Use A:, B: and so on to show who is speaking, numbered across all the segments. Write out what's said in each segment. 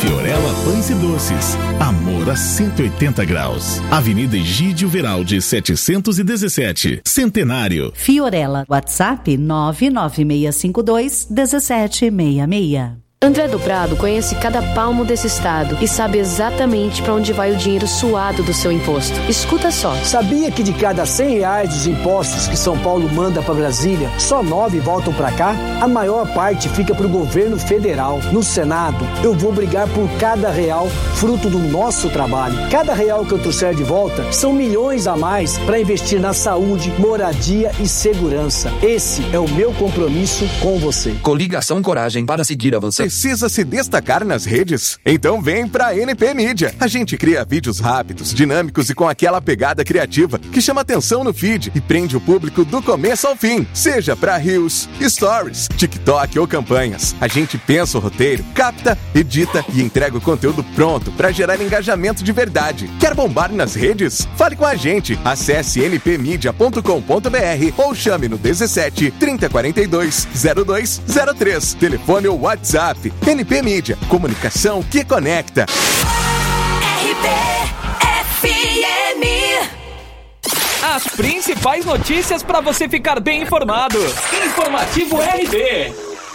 A: Fiorella Pães e Doces. Amor a 180 graus. Avenida Egídio Veraldi, 717. Centenário.
B: Fiorella. WhatsApp 99652-1766.
C: André do Prado conhece cada palmo desse estado e sabe exatamente para onde vai o dinheiro suado do seu imposto. Escuta só.
D: Sabia que de cada R$100 dos impostos que São Paulo manda para Brasília, só 9 voltam para cá? A maior parte fica para o governo federal. No Senado, eu vou brigar por cada real, fruto do nosso trabalho. Cada real que eu trouxer de volta são milhões a mais para investir na saúde, moradia e segurança. Esse é o meu compromisso com você.
E: Coligação Coragem para seguir avançando.
F: Precisa se destacar nas redes? Então vem pra NP Mídia. A gente cria vídeos rápidos, dinâmicos e com aquela pegada criativa que chama atenção no feed e prende o público do começo ao fim. Seja pra Reels, Stories, TikTok ou campanhas. A gente pensa o roteiro, capta, edita e entrega o conteúdo pronto pra gerar engajamento de verdade. Quer bombar nas redes? Fale com a gente. Acesse npmedia.com.br ou chame no 17 3042 0203. Telefone ou WhatsApp. NP Mídia, comunicação que conecta.
G: RBFM. As principais notícias para você ficar bem informado. Informativo RB.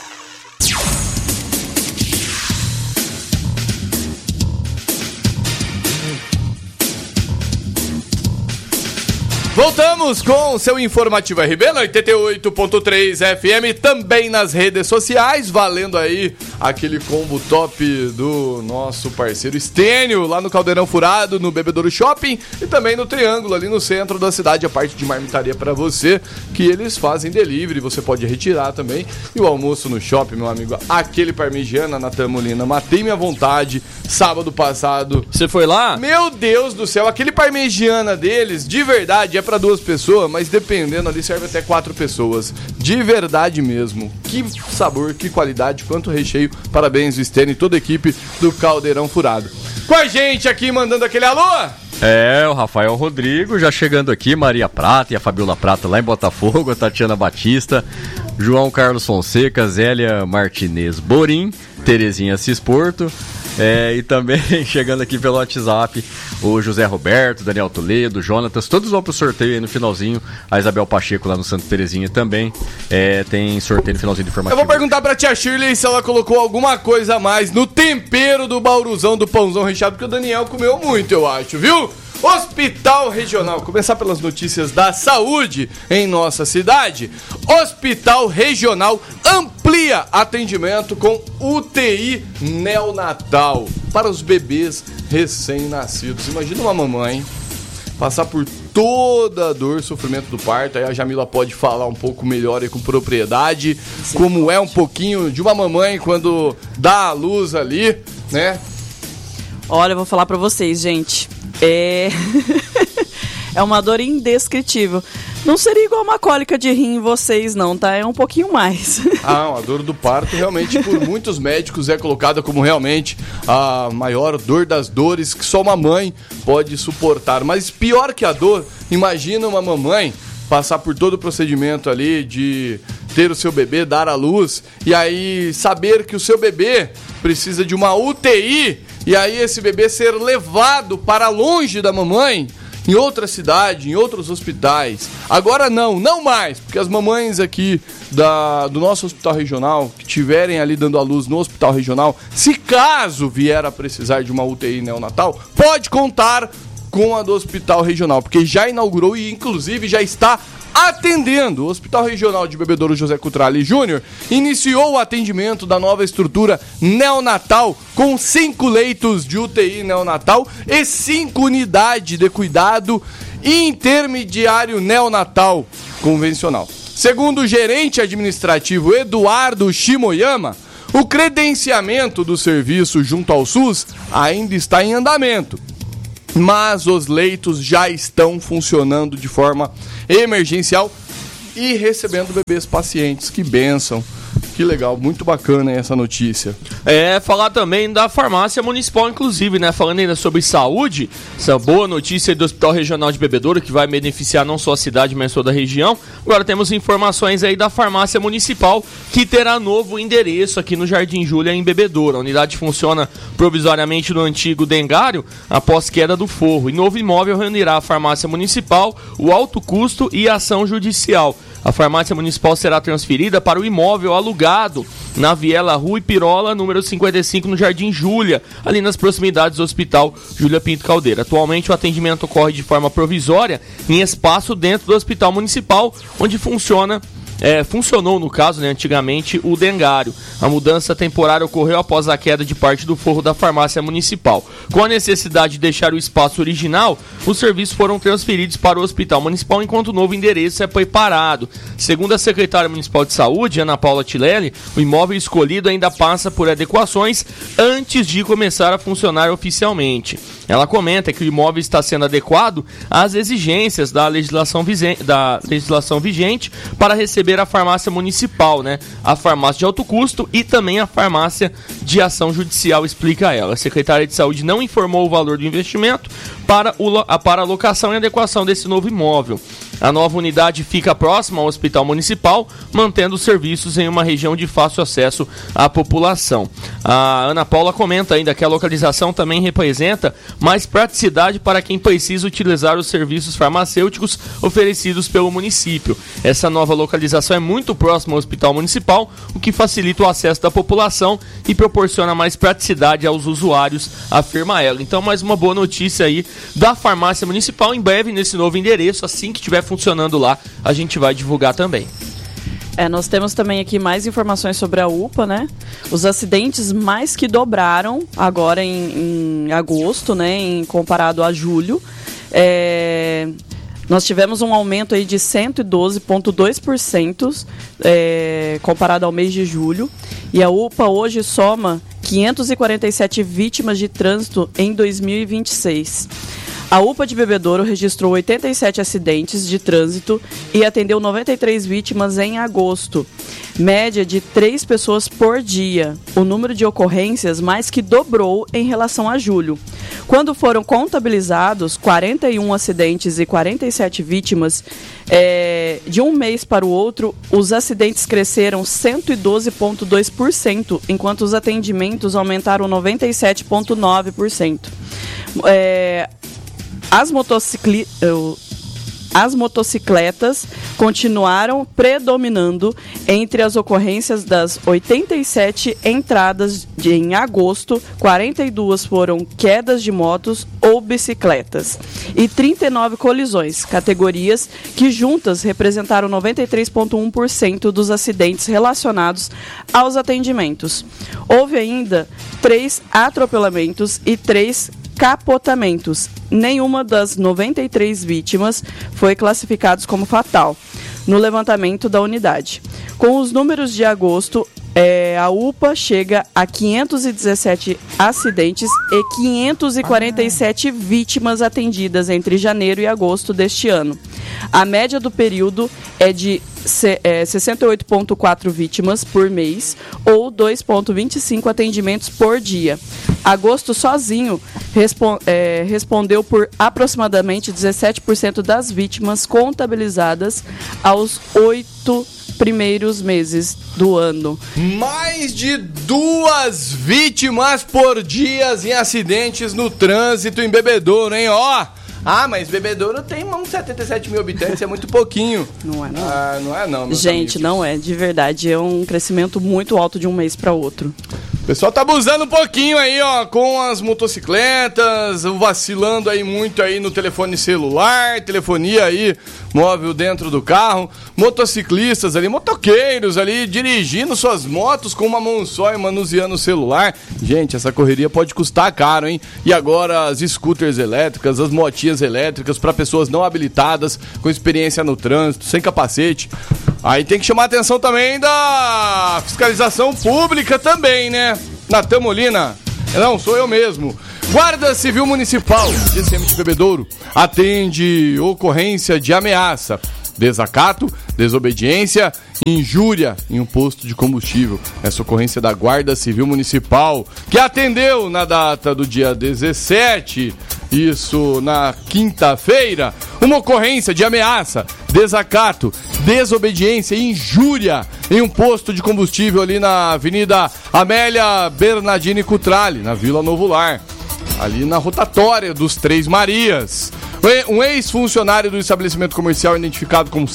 H: Voltamos com o seu Informativo RB na 88.3 FM, também nas redes sociais, valendo aí aquele combo top do nosso parceiro Stênio, lá no Caldeirão Furado, no Bebedouro Shopping, e também no Triângulo, ali no centro da cidade, a parte de marmitaria para você, que eles fazem delivery, você pode retirar também. E o almoço no shopping, meu amigo, aquele parmegiana na Tamolina, matei minha vontade, sábado passado.
I: Você foi lá?
H: Meu Deus do céu, aquele parmegiana deles, de verdade, é para 2 pessoas, mas dependendo ali serve até 4 pessoas. De verdade mesmo. Que sabor, que qualidade, quanto recheio. Parabéns, Stênio e toda a equipe do Caldeirão Furado. Com a gente aqui, mandando aquele alô.
I: É, o Rafael Rodrigo já chegando aqui, Maria Prata e a Fabiola Prata lá em Botafogo, a Tatiana Batista, João Carlos Fonseca, Zélia Martinez Borim, Terezinha Cisporto. E também chegando aqui pelo WhatsApp, o José Roberto, Daniel Toledo, Jonatas, todos vão pro sorteio aí no finalzinho. A Isabel Pacheco lá no Santa Terezinha também tem sorteio no finalzinho do informativo.
H: Eu vou perguntar pra tia Shirley se ela colocou alguma coisa a mais no tempero do bauruzão, do pãozão recheado, porque o Daniel comeu muito, eu acho, viu? Hospital Regional, começar pelas notícias da saúde em nossa cidade. Hospital Regional amplia atendimento com UTI neonatal para os bebês recém-nascidos. Imagina uma mamãe passar por toda a dor, sofrimento do parto. Aí a Jamila pode falar um pouco melhor e com propriedade. Sim. Como é um pouquinho de uma mamãe quando dá a luz ali, né?
J: Olha, eu vou falar pra vocês, gente. É uma dor indescritível. Não seria igual uma cólica de rim em vocês, não, tá? É um pouquinho mais.
H: A dor do parto realmente por muitos médicos é colocada como realmente a maior dor das dores que só uma mãe pode suportar. Mas pior que a dor, imagina uma mamãe passar por todo o procedimento ali de ter o seu bebê, dar à luz, e aí saber que o seu bebê precisa de uma UTI, e aí esse bebê ser levado para longe da mamãe, em outra cidade, em outros hospitais. Agora não mais, porque as mamães aqui do nosso hospital regional, que estiverem ali dando à luz no hospital regional, se caso vier a precisar de uma UTI neonatal, pode contar com a do hospital regional, porque já inaugurou e inclusive já está atendendo. O Hospital Regional de Bebedouro José Cutrali Júnior iniciou o atendimento da nova estrutura neonatal com 5 leitos de UTI neonatal e 5 unidades de cuidado intermediário neonatal convencional. Segundo o gerente administrativo Eduardo Shimoyama, o credenciamento do serviço junto ao SUS ainda está em andamento, mas os leitos já estão funcionando de forma emergencial e recebendo bebês pacientes. Que bênção, Que legal, muito bacana essa notícia.
K: Falar também da farmácia municipal, inclusive, né? Falando ainda sobre saúde, essa boa notícia do Hospital Regional de Bebedouro, que vai beneficiar não só a cidade, mas toda a região. Agora temos informações aí da farmácia municipal, que terá novo endereço aqui no Jardim Júlia, em Bebedouro. A unidade funciona provisoriamente no antigo Dengário, após queda do forro. E novo imóvel reunirá a farmácia municipal, o alto custo e a ação judicial. A farmácia municipal será transferida para o imóvel alugado na Viela Rui Pirola, número 55, no Jardim Júlia, ali nas proximidades do Hospital Júlia Pinto Caldeira. Atualmente o atendimento ocorre de forma provisória em espaço dentro do Hospital Municipal, onde funcionou, no caso, antigamente, o Dengário. A mudança temporária ocorreu após a queda de parte do forro da farmácia municipal. Com a necessidade de deixar o espaço original, os serviços foram transferidos para o Hospital Municipal, enquanto o novo endereço é preparado. Segundo a secretária municipal de saúde, Ana Paula Tilelli, o imóvel escolhido ainda passa por adequações antes de começar a funcionar oficialmente. Ela comenta que o imóvel está sendo adequado às exigências da legislação vigente para receber a farmácia municipal, a farmácia de alto custo e também a farmácia de ação judicial, explica ela. A secretária de saúde não informou o valor do investimento para a locação e adequação desse novo imóvel. A nova unidade fica próxima ao Hospital Municipal, mantendo os serviços em uma região de fácil acesso à população. A Ana Paula comenta ainda que a localização também representa mais praticidade para quem precisa utilizar os serviços farmacêuticos oferecidos pelo município. Essa nova localização é muito próxima ao Hospital Municipal, o que facilita o acesso da população e proporciona mais praticidade aos usuários, afirma ela. Então, mais uma boa notícia aí da farmácia municipal. Em breve, nesse novo endereço, assim que estiver funcionando lá, a gente vai divulgar também.
J: Nós temos também aqui mais informações sobre a UPA, Os acidentes mais que dobraram agora em agosto, comparado a julho. Nós tivemos um aumento aí de 112,2% comparado ao mês de julho. E a UPA hoje soma 547 vítimas de trânsito em 2026. A UPA de Bebedouro registrou 87 acidentes de trânsito e atendeu 93 vítimas em agosto. Média de 3 pessoas por dia. O número de ocorrências mais que dobrou em relação a julho. Quando foram contabilizados 41 acidentes e 47 vítimas, de um mês para o outro, os acidentes cresceram 112,2%, enquanto os atendimentos aumentaram 97,9%. As motocicletas continuaram predominando entre as ocorrências. Das 87 entradas em agosto, 42 foram quedas de motos ou bicicletas e 39 colisões, categorias que juntas representaram 93,1% dos acidentes relacionados aos atendimentos. Houve ainda 3 atropelamentos e 3 capotamentos. Nenhuma das 93 vítimas foi classificada como fatal no levantamento da unidade. Com os números de agosto, a UPA chega a 517 acidentes e 547 vítimas atendidas entre janeiro e agosto deste ano. A média do período é de 68,4 vítimas por mês ou 2,25 atendimentos por dia. Agosto sozinho respondeu por aproximadamente 17% das vítimas contabilizadas aos 8 primeiros meses do ano.
H: Mais de 2 vítimas por dia em acidentes no trânsito em Bebedouro, hein? Mas Bebedouro tem uns 77 mil habitantes, é muito pouquinho.
J: Não é, não.
H: Não é, não.
J: Gente,
H: amigos.
J: Não é, de verdade. É um crescimento muito alto de um mês para outro.
H: O pessoal tá abusando um pouquinho aí, com as motocicletas, vacilando aí muito aí no telefone celular, telefonia aí móvel dentro do carro, motociclistas ali, motoqueiros ali, dirigindo suas motos com uma mão só e manuseando o celular. Gente, essa correria pode custar caro, hein? E agora as scooters elétricas, as motinhas elétricas para pessoas não habilitadas, com experiência no trânsito, sem capacete. Aí tem que chamar a atenção também da fiscalização pública também, Natan Molina. Não, sou eu mesmo. Guarda Civil Municipal, GCM de Bebedouro, atende ocorrência de ameaça, desacato, desobediência e injúria em um posto de combustível. Essa ocorrência da Guarda Civil Municipal, que atendeu na data do dia 17, isso na quinta-feira, uma ocorrência de ameaça, desacato, desobediência e injúria em um posto de combustível ali na Avenida Amélia Bernardini Cutrale, na Vila Novo Lar, ali na rotatória dos Três Marias. Um ex-funcionário do estabelecimento comercial identificado como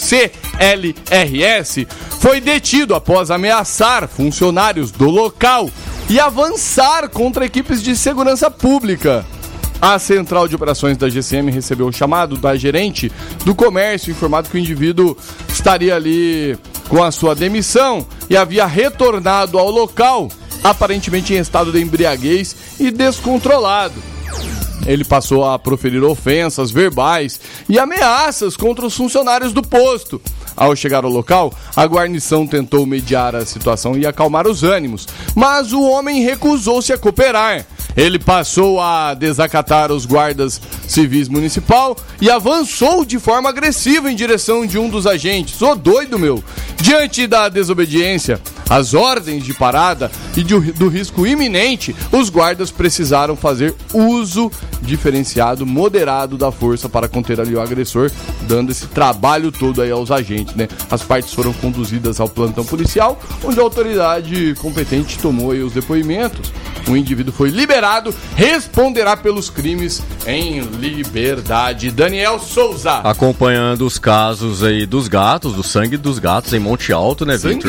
H: CLRS foi detido após ameaçar funcionários do local e avançar contra equipes de segurança pública. A central de operações da GCM recebeu o chamado da gerente do comércio, informado que o indivíduo estaria ali com a sua demissão e havia retornado ao local, aparentemente em estado de embriaguez e descontrolado. Ele passou a proferir ofensas verbais e ameaças contra os funcionários do posto. Ao chegar ao local, a guarnição tentou mediar a situação e acalmar os ânimos, mas o homem recusou-se a cooperar. Ele passou a desacatar os guardas civis municipal e avançou de forma agressiva em direção de um dos agentes. Ô doido, meu! Diante da desobediência, as ordens de parada e do risco iminente, os guardas precisaram fazer uso diferenciado, moderado da força para conter ali o agressor, dando esse trabalho todo aí aos agentes, né? As partes foram conduzidas ao plantão policial, onde a autoridade competente tomou aí os depoimentos. O indivíduo foi liberado, responderá pelos crimes em liberdade. Daniel Souza.
I: Acompanhando os casos aí dos gatos, do sangue dos gatos em Monte Alto, né, Victor?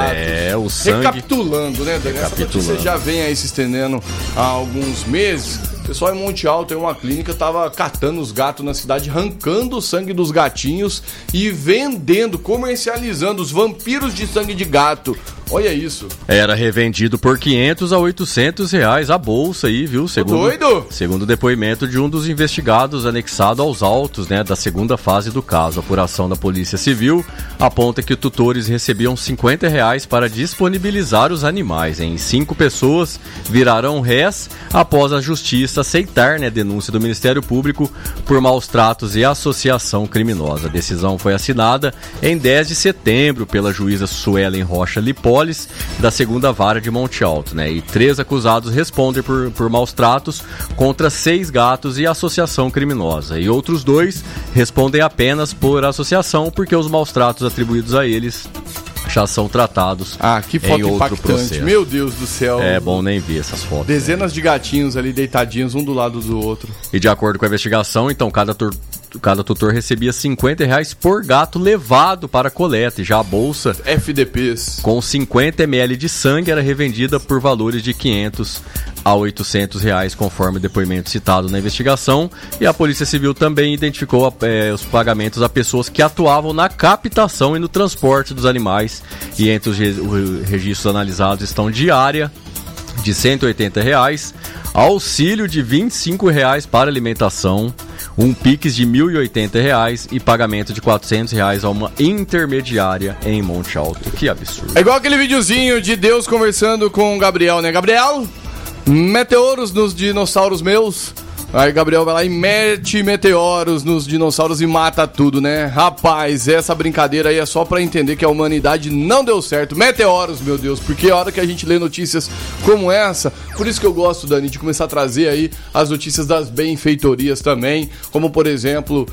I: O sangue.
H: Recapitulando, né, Daniel? Essa notícia já vem aí se estendendo há alguns meses. O pessoal em Monte Alto, em uma clínica, tava catando os gatos na cidade, arrancando o sangue dos gatinhos e vendendo, comercializando os vampiros de sangue de gato. Olha isso.
I: Era revendido por 500 a 800 reais a bolsa aí, viu? Segundo o depoimento de um dos investigados anexado aos autos, né, da segunda fase do caso. A apuração da Polícia Civil aponta que tutores recebiam 50 reais para disponibilizar os animais. 5 pessoas virarão réis após a justiça aceitar, né, a denúncia do Ministério Público por maus tratos e associação criminosa. A decisão foi assinada em 10 de setembro pela juíza Suelen Rocha Lipó, da segunda vara de Monte Alto, né? E 3 acusados respondem por maus tratos contra 6 gatos e associação criminosa. E outros 2 respondem apenas por associação, porque os maus tratos atribuídos a eles já são tratados
H: que foto
I: em outro
H: impactante.
I: processo.
H: Meu Deus do céu.
I: É bom nem ver essas fotos.
H: Dezenas de gatinhos ali deitadinhos um do lado do outro.
I: E de acordo com a investigação, então, cada tutor recebia 50 reais por gato levado para coleta. E já a bolsa
H: FDPs
I: com 50 ml de sangue era revendida por valores de 500 a 800 reais, conforme o depoimento citado na investigação. E a Polícia Civil também identificou os pagamentos a pessoas que atuavam na captação e no transporte dos animais. E entre os registros analisados estão diária de 180 reais, auxílio de 25 reais para alimentação, um Pix de 1.080 reais e pagamento de 400 reais a uma intermediária em Monte Alto. Que absurdo.
H: É igual aquele videozinho de Deus conversando com o Gabriel, né? Gabriel, meteoros nos dinossauros meus. Aí Gabriel vai lá e mete meteoros nos dinossauros e mata tudo, né? Rapaz, essa brincadeira aí é só pra entender que a humanidade não deu certo. Meteoros, meu Deus, porque a hora que a gente lê notícias como essa, por isso que eu gosto, Dani, de começar a trazer aí as notícias das benfeitorias também, como por exemplo,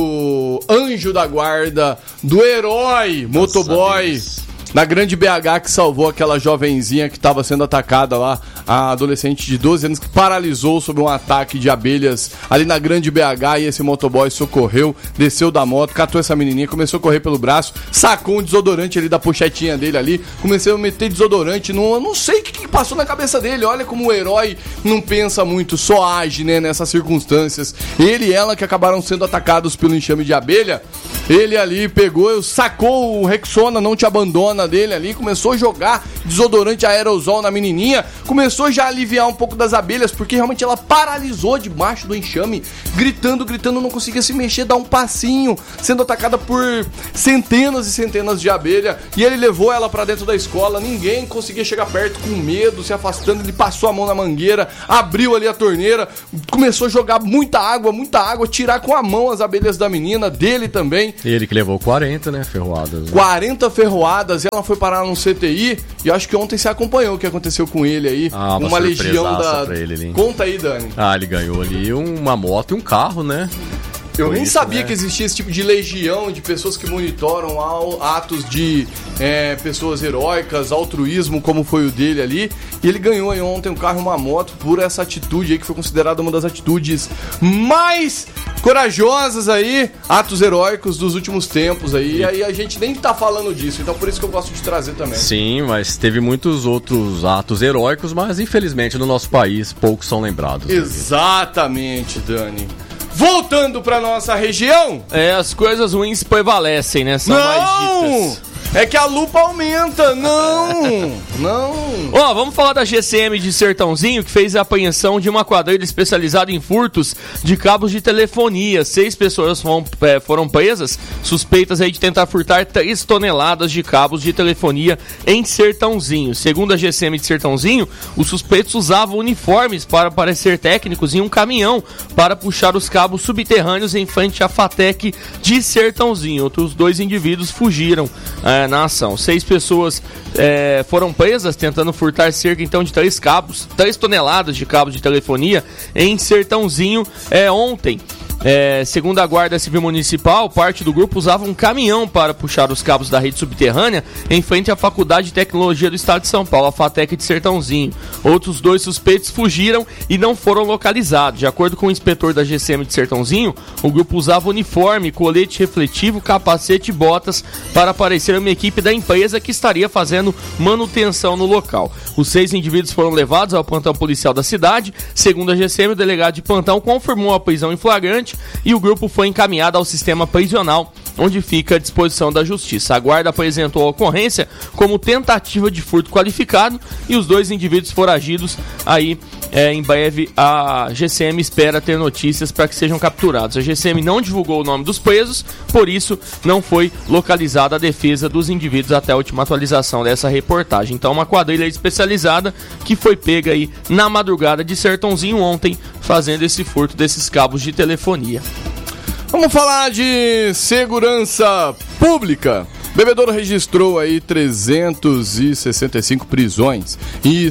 H: do anjo da guarda, do herói motoboy na grande BH, que salvou aquela jovenzinha que estava sendo atacada lá, a adolescente de 12 anos que paralisou sob um ataque de abelhas ali na grande BH, e esse motoboy socorreu, desceu da moto, catou essa menininha, começou a correr pelo braço, sacou um desodorante ali da pochetinha dele ali, começou a meter desodorante, não sei o que passou na cabeça dele. Olha como o herói não pensa muito, só age, né, nessas circunstâncias. Ele e ela que acabaram sendo atacados pelo enxame de abelha, ele ali pegou, sacou o Rexona, não te abandona cabana dele ali, começou a jogar desodorante aerosol na menininha, começou já a aliviar um pouco das abelhas, porque realmente ela paralisou debaixo do enxame, gritando, não conseguia se mexer, dar um passinho, sendo atacada por centenas e centenas de abelhas, e ele levou ela pra dentro da escola, ninguém conseguia chegar perto, com medo, se afastando, ele passou a mão na mangueira, abriu ali a torneira, começou a jogar muita água, tirar com a mão as abelhas da menina, dele também.
I: Ele que levou 40, né, ferroadas.
H: 40 ferroadas, e ela foi parar no CTI, e acho que ontem você acompanhou o que aconteceu com ele aí, uma legião da...
I: Pra ele ali.
H: Conta aí, Dani.
I: Ele ganhou ali uma moto e um carro, né?
H: Eu nem sabia que existia esse tipo de legião de pessoas que monitoram atos de pessoas heróicas, altruísmo, como foi o dele ali. E ele ganhou aí ontem um carro e uma moto por essa atitude aí, que foi considerada uma das atitudes mais corajosas aí, atos heróicos dos últimos tempos aí. E aí a gente nem tá falando disso, então por isso que eu gosto de trazer também.
I: Sim, mas teve muitos outros atos heróicos, mas infelizmente no nosso país poucos são lembrados.
H: Exatamente, Dani. Voltando pra nossa região...
K: as coisas ruins prevalecem, né? São mais ditas.
H: É que a lupa aumenta, não.
K: Vamos falar da GCM de Sertãozinho, que fez a apreensão de uma quadrilha especializada em furtos de cabos de telefonia. 6 pessoas foram presas, suspeitas aí de tentar furtar 3 toneladas de cabos de telefonia em Sertãozinho. Segundo a GCM de Sertãozinho, os suspeitos usavam uniformes para parecer técnicos em um caminhão para puxar os cabos subterrâneos em frente à FATEC de Sertãozinho. Outros 2 indivíduos fugiram na ação. 6 pessoas foram presas tentando furtar cerca então de 3 toneladas de cabos de telefonia em Sertãozinho ontem. Segundo a Guarda Civil Municipal, parte do grupo usava um caminhão para puxar os cabos da rede subterrânea em frente à Faculdade de Tecnologia do Estado de São Paulo, a FATEC de Sertãozinho. Outros 2 suspeitos fugiram e não foram localizados. De acordo com o inspetor da GCM de Sertãozinho, o grupo usava uniforme, colete refletivo, capacete e botas para parecer uma equipe da empresa que estaria fazendo manutenção no local. Os 6 indivíduos foram levados ao plantão policial da cidade. Segundo a GCM, o delegado de plantão confirmou a prisão em flagrante e o grupo foi encaminhado ao sistema prisional, onde fica à disposição da justiça. A guarda apresentou a ocorrência como tentativa de furto qualificado e os 2 indivíduos foragidos aí em breve a GCM espera ter notícias para que sejam capturados. A GCM não divulgou o nome dos presos, por isso não foi localizada a defesa dos indivíduos até a última atualização dessa reportagem. Então uma quadrilha especializada que foi pega aí na madrugada de Sertãozinho ontem fazendo esse furto desses cabos de telefonia.
H: Vamos falar de segurança pública. Bebedouro registrou aí 365 prisões e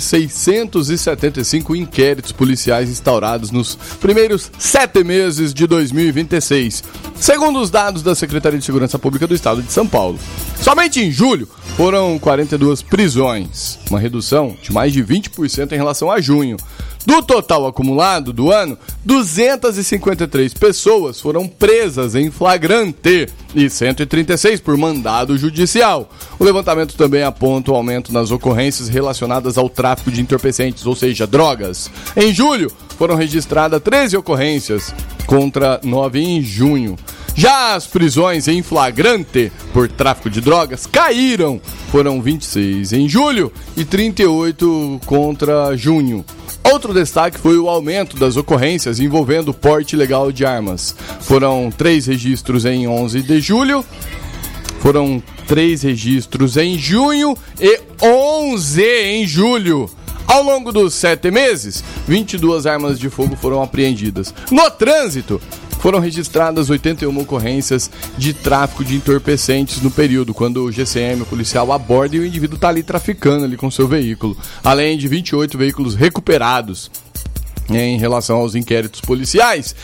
H: 675 inquéritos policiais instaurados nos primeiros 7 meses de 2026, segundo os dados da Secretaria de Segurança Pública do Estado de São Paulo. Somente em julho foram 42 prisões, uma redução de mais de 20% em relação a junho. Do total acumulado do ano, 253 pessoas foram presas em flagrante e 136 por mandado judicial. O levantamento também aponta o aumento nas ocorrências relacionadas ao tráfico de entorpecentes, ou seja, drogas. Em julho, foram registradas 13 ocorrências, contra 9 em junho. Já as prisões em flagrante por tráfico de drogas caíram. Foram 26 em julho e 38 contra junho. Outro destaque foi o aumento das ocorrências envolvendo porte ilegal de armas. Foram 3 registros em 11 de julho, foram 3 registros em junho e 11 em julho. Ao longo dos 7 meses, 22 armas de fogo foram apreendidas. No trânsito, foram registradas 81 ocorrências de tráfico de entorpecentes no período, quando o GCM, o policial, aborda e o indivíduo está ali traficando ali com seu veículo, além de 28 veículos recuperados. Em relação aos inquéritos policiais,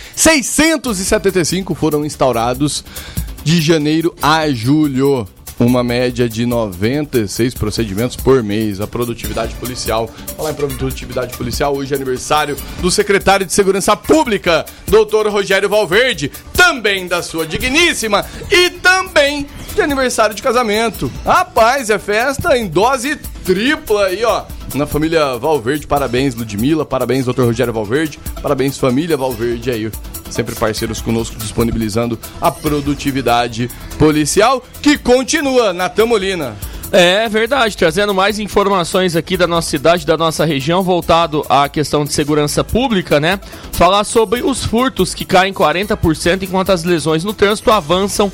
H: 675 foram instaurados de janeiro a julho. Uma média de 96 procedimentos por mês. A produtividade policial. Falar em produtividade policial, hoje é aniversário do secretário de Segurança Pública, Dr. Rogério Valverde, também da sua digníssima e também de aniversário de casamento. Rapaz, é festa em dose tripla aí, ó, na família Valverde. Parabéns, Ludmila, parabéns, Dr. Rogério Valverde, parabéns, família Valverde aí, sempre parceiros conosco, disponibilizando a produtividade policial, que continua na Tamolina.
K: É verdade, trazendo mais informações aqui da nossa cidade, da nossa região, voltado à questão de segurança pública, né? Falar sobre os furtos que caem 40%, enquanto as lesões no trânsito avançam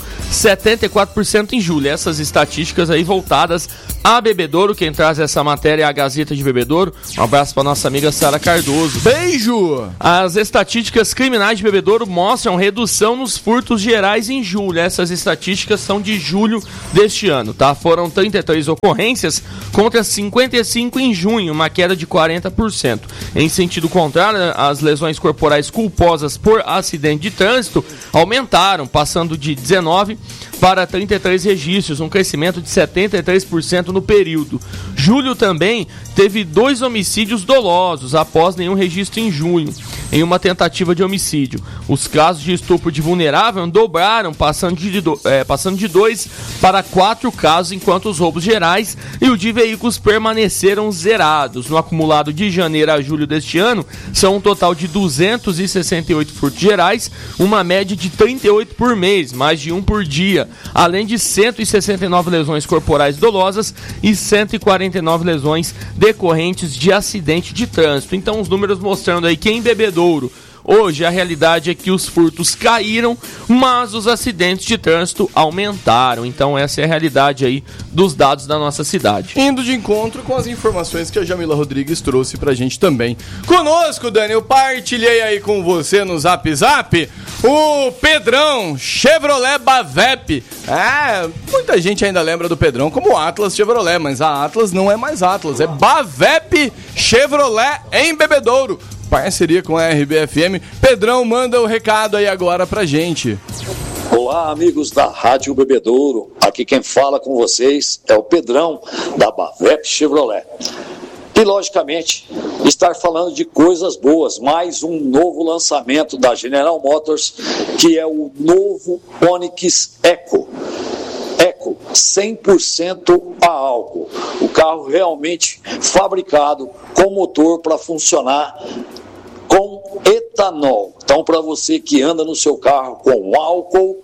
K: 74% em julho. Essas estatísticas aí voltadas a Bebedouro. Quem traz essa matéria é a Gazeta de Bebedouro. Um abraço para nossa amiga Sara Cardoso.
H: Beijo!
K: As estatísticas criminais de Bebedouro mostram redução nos furtos gerais em julho. Essas estatísticas são de julho deste ano, tá? Foram 33 ocorrências contra 55 em junho, uma queda de 40%. Em sentido contrário, as lesões corporais culposas por acidente de trânsito aumentaram, passando de 19 para 33 registros, um crescimento de 73% no período. Julho também teve 2 homicídios dolosos após nenhum registro em junho, em uma tentativa de homicídio. Os casos de estupro de vulnerável dobraram, passando de 2 para 4 casos, enquanto os roubos gerais e o de veículos permaneceram zerados. No acumulado de janeiro a julho deste ano, são um total de 268 furtos gerais, uma média de 38 por mês, mais de um por dia, além de 169 lesões corporais dolosas e 149 lesões decorrentes de acidente de trânsito. Então, os números mostrando aí que em Bebedouro, hoje a realidade é que os furtos caíram, mas os acidentes de trânsito aumentaram. Então essa é a realidade aí dos dados da nossa cidade.
H: Indo de encontro com as informações que a Jamila Rodrigues trouxe pra gente também. Conosco, Dani, eu partilhei aí com você no Zap Zap o Pedrão Chevrolet Bavep. Muita gente ainda lembra do Pedrão como Atlas Chevrolet, mas a Atlas não é mais Atlas, é Bavep Chevrolet em Bebedouro. Parceria com a RBFM. Pedrão, manda o recado aí agora pra gente.
L: Olá, amigos da Rádio Bebedouro. Aqui quem fala com vocês é o Pedrão da Bavep Chevrolet. E, logicamente, estar falando de coisas boas. Mais um novo lançamento da General Motors, que é o novo Onix Eco. Eco, 100% a álcool. O carro realmente fabricado com motor para funcionar com etanol. Então, para você que anda no seu carro com álcool,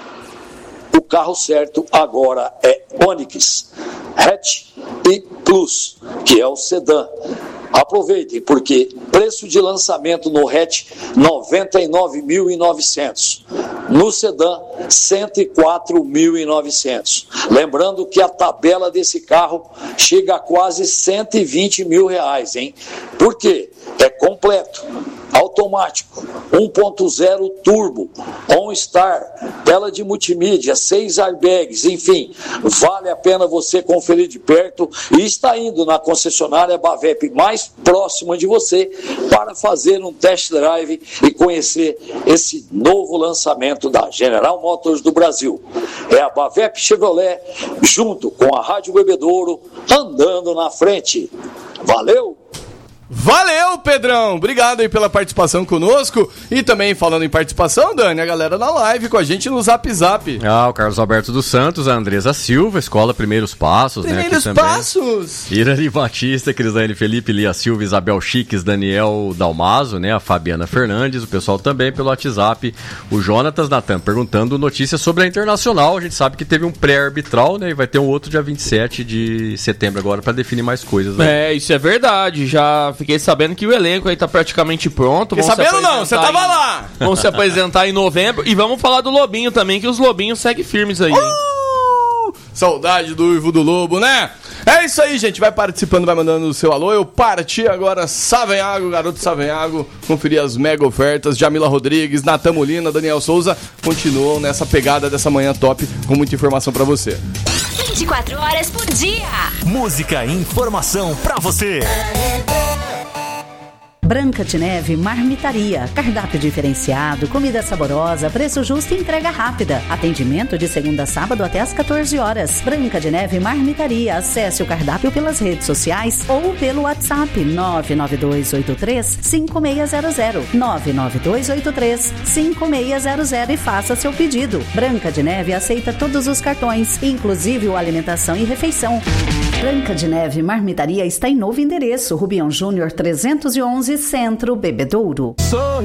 L: o carro certo agora é Onix Hatch e Plus, que é o sedã. Aproveitem, porque preço de lançamento no hatch R$ 99.900, no sedã R$ 104.900. Lembrando que a tabela desse carro chega a quase R$ 120 mil, hein? Por quê? É completo, automático, 1.0 turbo, OnStar, tela de multimídia, 6 airbags, enfim, vale a pena você conferir de perto e está indo na concessionária Bavep mais próxima de você para fazer um test drive e conhecer esse novo lançamento da General Motors do Brasil. É a Bavep Chevrolet junto com a Rádio Bebedouro andando na frente. Valeu!
H: Valeu, Pedrão! Obrigado aí pela participação conosco. E também, falando em participação, Dani, a galera na live com a gente no Zap Zap.
I: O Carlos Alberto dos Santos, a Andresa Silva, Escola Primeiros Passos,
H: Primeiros Passos!
I: Irani Batista, Crislaine Felipe, Lia Silva, Isabel Chiques, Daniel Dalmazo, né? A Fabiana Fernandes, o pessoal também pelo WhatsApp. O Jonatas Natan perguntando notícias sobre a Internacional. A gente sabe que teve um pré-arbitral, né? E vai ter um outro dia 27 de setembro agora para definir mais coisas. Né?
K: Isso é verdade. Já fiquei sabendo que o elenco aí tá praticamente pronto.
H: Fiquei sabendo não, você tava lá!
K: Vão se apresentar em novembro. E vamos falar do Lobinho também, que os Lobinhos seguem firmes aí.
H: Saudade do Uivo do Lobo, né? É isso aí, gente. Vai participando, vai mandando o seu alô. Eu parti agora, Savenhago, garoto Savenhago. Conferir as mega ofertas. Jamila Rodrigues, Natan Molina, Daniel Souza. Continuam nessa pegada dessa manhã top com muita informação pra você.
M: 24 horas por dia.
A: Música e informação pra você.
B: Branca de Neve Marmitaria. Cardápio diferenciado, comida saborosa, preço justo e entrega rápida. Atendimento de segunda a sábado até às 14 horas. Branca de Neve Marmitaria. Acesse o cardápio pelas redes sociais ou pelo WhatsApp 99283-5600. 99283-5600 e faça seu pedido. Branca de Neve aceita todos os cartões, inclusive o alimentação e refeição. Branca de Neve Marmitaria está em novo endereço, Rubião Júnior 311, Centro, Bebedouro.